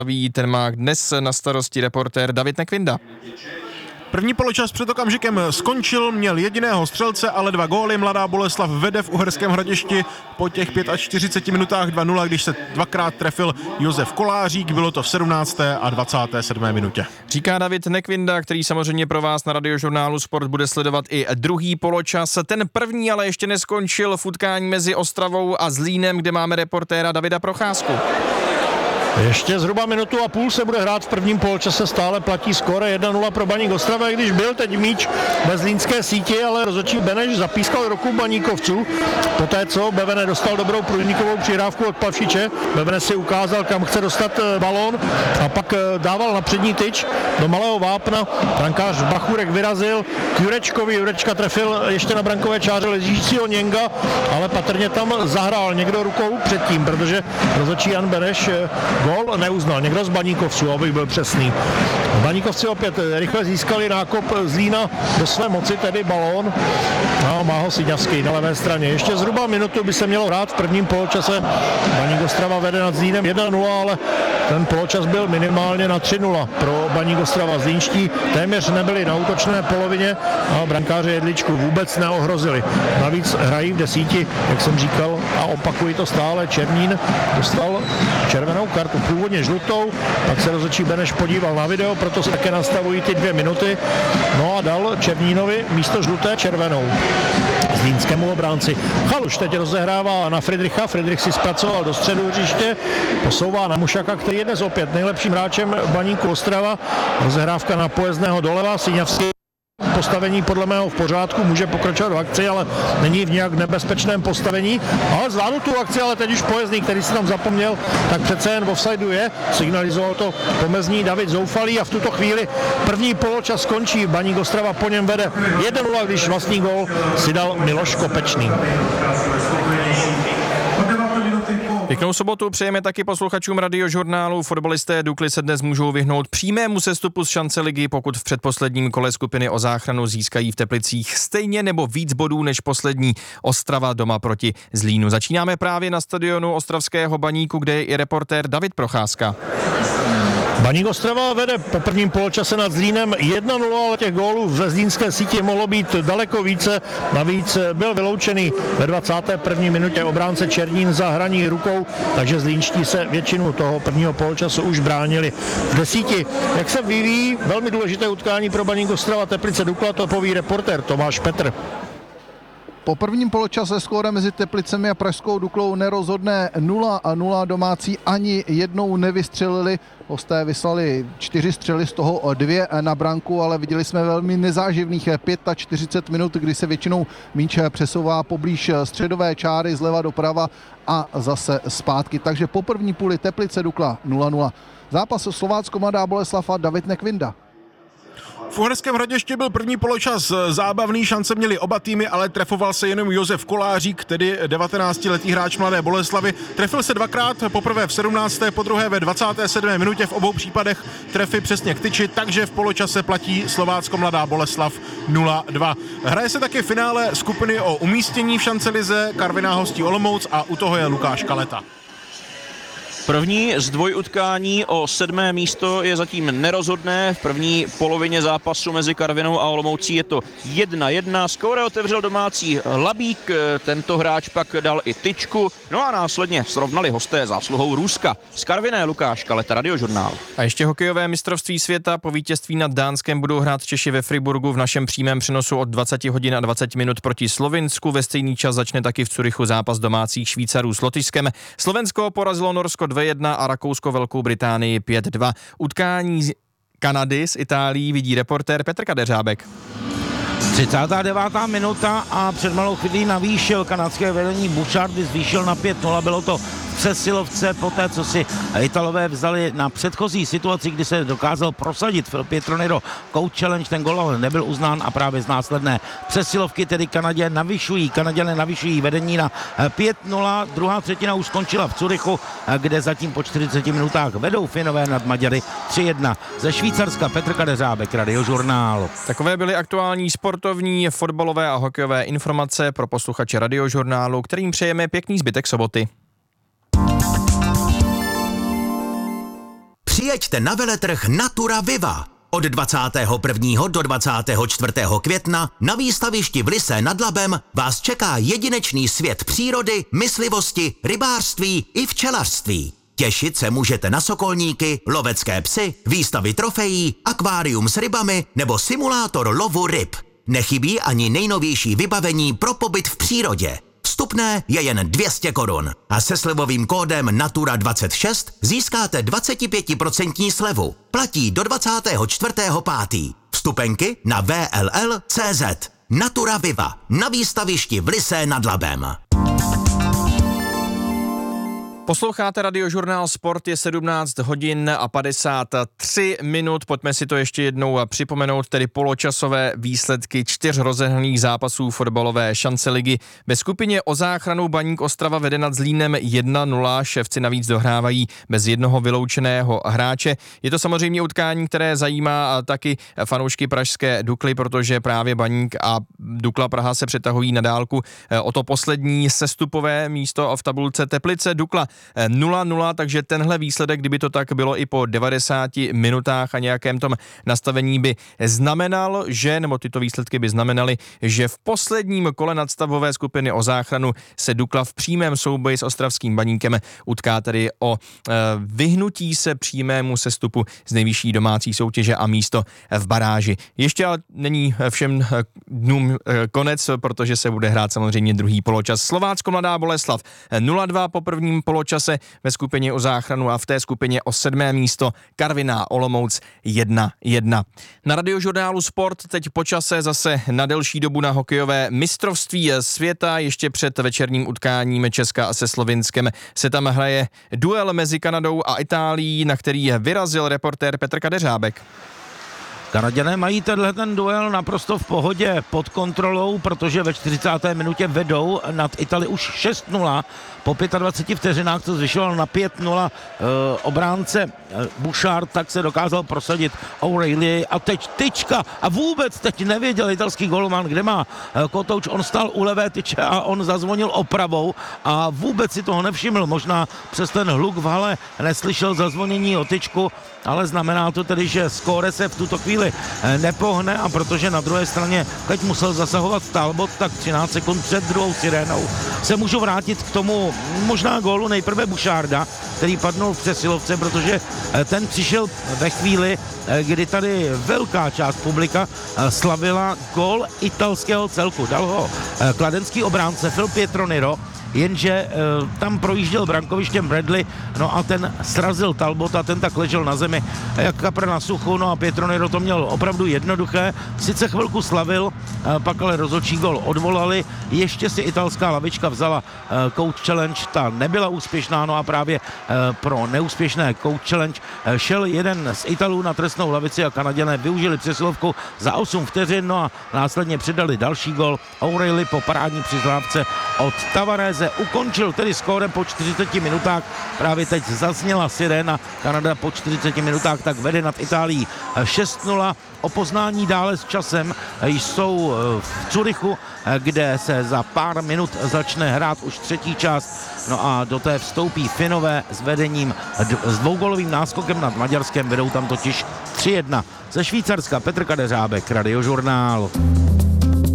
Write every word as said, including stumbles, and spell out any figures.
Ten má dnes na starosti reportér David Nekvinda. První poločas před okamžikem skončil, měl jediného střelce, ale dva góly. Mladá Boleslav vede v Uherském Hradišti po těch čtyřiceti pěti minutách dva nula, když se dvakrát trefil Josef Kolářík, bylo to v sedmnácté a dvacáté sedmé minutě. Říká David Nekvinda, který samozřejmě pro vás na Radiožurnálu Sport bude sledovat i druhý poločas. Ten první ale ještě neskončil v utkání mezi Ostravou a Zlínem, kde máme reportéra Davida Procházku. Ještě zhruba minutu a půl se bude hrát v prvním poločase, stále platí skóre jedna nula pro Baník Ostrava, i když byl teď míč ve zlínské síti, ale rozhodčí Beneš zapískal ruku baníkovců. Poté, co Bevene dostal dobrou průnikovou přihrávku od Pavšiče, Bevene si ukázal, kam chce dostat balón a pak dával na přední tyč do malého vápna. Brankář Bachurek vyrazil k Jurečkovi, Jurečka trefil ještě na brankové čáře ležícího Něnga, ale patrně tam zahrál někdo rukou předtím, protože rozhodčí Jan Beneš gól neuznal, někdo z baníkovců, abych byl přesný. Baníkovci opět rychle získali nákop Zlína do své moci, tedy balón. No, má ho Siňavský na levé straně. Ještě zhruba minutu by se mělo hrát v prvním poločase. Baník Ostrava vede nad Zlínem jedna nula, ale ten poločas byl minimálně na tři nula pro Baník Ostrava. Zlínští téměř nebyli na útočné polovině a brankáři Jedličku vůbec neohrozili. Navíc hrají v desíti, jak jsem říkal, a opakuji to stále, Černín dostal červenou kartu, původně žlutou, pak se rozhodčí Beneš podíval na video, proto se také nastavují ty dvě minuty, no a dal Černínovi místo žluté červenou. Zlínskému obránci. Chaluš teď rozehrává na Friedricha, Friedrich si zpracoval do středu hřiště, posouvá na Mušaka, který je dnes opět nejlepším hráčem Baníku Ostrava. Rozehrávka na Pojezdného doleva, Siňavský postavení podle mého v pořádku, může pokračovat v akci, ale není v nějak nebezpečném postavení, ale zvládl tu akci, ale teď už Pojezdný, který si tam zapomněl, tak přece jen v offsideu je, signalizoval to pomezní David Zoufalý a v tuto chvíli první poločas skončí, Baník Ostrava po něm vede jedna nula, když vlastní gól si dal Miloš Kopečný. Pěknou sobotu přejeme taky posluchačům Radiožurnálu. Fotbalisté Dukly se dnes můžou vyhnout přímému sestupu z šance ligy, pokud v předposledním kole skupiny o záchranu získají v Teplicích stejně nebo víc bodů než poslední Ostrava doma proti Zlínu. Začínáme právě na stadionu ostravského Baníku, kde je i reportér David Procházka. Baník Ostrava vede po prvním poločase nad Zlínem jedna nula, ale těch gólů v zlínské síti mohlo být daleko více. Navíc byl vyloučený ve dvacáté první minutě obránce Černín za hraní rukou, takže zlínští se většinu toho prvního poločasu už bránili v desíti. Jak se vyvíjí velmi důležité utkání pro Baník Ostrava Teplice Dukla, to poví reportér Tomáš Petr. Po prvním poločase skóre mezi Teplicemi a pražskou Duklou nerozhodné nula a nula, domácí ani jednou nevystřelili. Hosté vyslali čtyři střely, z toho dvě na branku, ale viděli jsme velmi nezáživných čtyřicet pět minut, kdy se většinou míč přesouvá poblíž středové čáry zleva doprava a zase zpátky. Takže po první půli Teplice Dukla nula nula. Zápas Slovácko Mladá Boleslav a David Nekvinda. V Uherském Hradišti byl první poločas zábavný, šance měli oba týmy, ale trefoval se jenom Josef Kolářík, tedy devatenáctiletý hráč Mladé Boleslavy. Trefil se dvakrát, poprvé v sedmnácté, podruhé ve dvacáté sedmé minutě, v obou případech trefy přesně k tyči, takže v poločase platí Slovácko Mladá Boleslav nula dva. Hraje se taky finále skupiny o umístění v šancelize, Karviná hostí Olomouc a u toho je Lukáš Kaleta. První z dvojutkání o sedmé místo je zatím nerozhodné. V první polovině zápasu mezi Karvinou a Olomoucí je to jedna jedna. Skóre otevřel domácí Labík, tento hráč pak dal i tyčku, no a následně srovnali hosté zásluhou Růzka. Z Karviné Lukáš Kaleta, Radiožurnál. A ještě hokejové mistrovství světa. Po vítězství nad Dánskem budou hrát Češi ve Friburgu v našem přímém přenosu od dvacet hodin a dvacet minut proti Slovinsku. Ve stejný čas začne taky v Curychu zápas domácích Švýcarů s Lotyšskem. Slovensko porazilo Norsko dva jedna a Rakousko Velkou Británii pět dva. Utkání Kanady s Itálií vidí reportér Petr Kadeřábek. třicátá devátá minuta a před malou chvílí navýšil kanadské vedení Bouchardy, zvýšil na pět nula, bylo to přesilovce poté, co si Italové vzali na předchozí situaci, kdy se dokázal prosadit Pietronero Coach Challenge, ten gol ale nebyl uznán a právě z následné přesilovky tedy Kanadě navyšují, Kanaděné navyšují vedení na pět nula, druhá třetina už skončila v Curychu, kde zatím po čtyřiceti minutách vedou Finové nad Maďary tři jedna. Ze Švýcarska Petr Kadeřábek, Radiožurnál. Takové byly aktuální sportovní, fotbalové a hokejové informace pro posluchače Radiožurnálu, kterým přejeme pěkný zbytek soboty. Přijeďte na veletrh Natura Viva. Od dvacátého prvního do dvacátého čtvrtého května na výstavišti v Lysé nad Labem vás čeká jedinečný svět přírody, myslivosti, rybářství i včelařství. Těšit se můžete na sokolníky, lovecké psy, výstavy trofejí, akvárium s rybami nebo simulátor lovu ryb. Nechybí ani nejnovější vybavení pro pobyt v přírodě. Vstupné je jen dvě stě korun a se slevovým kódem Natura dvacet šest získáte dvacet pět procent slevu. Platí do dvacátého čtvrtého pátého Vstupenky na w l l tečka c z. Natura Viva na výstavišti v Lysé nad Labem. Posloucháte Radiožurnál Sport, je sedmnáct hodin a padesát tři minut. Pojďme si to ještě jednou připomenout, tedy poločasové výsledky čtyř rozehraných zápasů fotbalové šance ligy. Ve skupině o záchranu Baník Ostrava vede nad Zlínem jedna nula, ševci navíc dohrávají bez jednoho vyloučeného hráče. Je to samozřejmě utkání, které zajímá taky fanoušky pražské Dukly, protože právě Baník a Dukla Praha se přetahují na dálku o to poslední sestupové místo v tabulce. Teplice Dukla nula nula, takže tenhle výsledek, kdyby to tak bylo i po devadesáti minutách a nějakém tom nastavení, by znamenal, že, nebo tyto výsledky by znamenaly, že v posledním kole nadstavové skupiny o záchranu se Dukla v přímém souboji s ostravským Baníkem utká tedy o e, vyhnutí se přímému sestupu z nejvyšší domácí soutěže a místo v baráži. Ještě ale není všem dnům e, konec, protože se bude hrát samozřejmě druhý poločas. Slovácko Mladá Boleslav nula dva po prvním poločase ve skupině o záchranu a v té skupině o sedmé místo Karviná Olomouc jedna jedna. Na Radiožurnálu Sport teď po čase zase na delší dobu na hokejové mistrovství světa. Ještě před večerním utkáním Česka se Slovinskem se tam hraje duel mezi Kanadou a Itálií, na který vyrazil reportér Petr Kadeřábek. Kanaďané mají tenhle ten duel naprosto v pohodě pod kontrolou, protože ve čtyřicáté minutě vedou nad Itálii už šest nula. Po dvaceti pěti vteřinách to zvyšoval na pět nula. E, obránce e, Bouchard tak se dokázal prosadit O'Reilly a teď tyčka a vůbec teď nevěděl italský golman, kde má e, kotouč. On stál u levé tyče a on zazvonil opravou a vůbec si toho nevšiml. Možná přes ten hluk v hale neslyšel zazvonění o tyčku, ale znamená to tedy, že skóre se v tuto chvíli nepohne a protože na druhé straně teď musel zasahovat Talbot, tak třináct sekund před druhou sirénou se můžu vrátit k tomu možná gólu nejprve Boucharda, který padnul v přesilovce, protože ten přišel ve chvíli, kdy tady velká část publika slavila gól italského celku. Dal ho kladenský obránce Phil Pietroniro, jenže e, tam projížděl brankovištěm Bradley, no a ten srazil Talbota, ten tak ležel na zemi jak kapr na suchu, no a Pietroniro to měl opravdu jednoduché, sice chvilku slavil, e, pak ale rozhodčí gol odvolali, ještě si italská lavička vzala e, coach challenge, ta nebyla úspěšná, no a právě e, pro neúspěšné coach challenge e, šel jeden z Italů na trestnou lavici a Kanaďané využili přesilovku za osm vteřin, no a následně přidali další gol. O'Reilly po parádní přihrávce od Tavarese ukončil tedy skórem po čtyřiceti minutách. Právě teď zazněla siréna. Kanada po čtyřiceti minutách tak vede nad Itálií šest nula. O poznání dále s časem jsou v Curychu, kde se za pár minut začne hrát už třetí část. No a do té vstoupí Finové s vedením s dvougolovým náskokem nad Maďarskem. Vedou tam totiž tři jedna. Ze Švýcarska Petr Kadeřábek, Radiožurnál.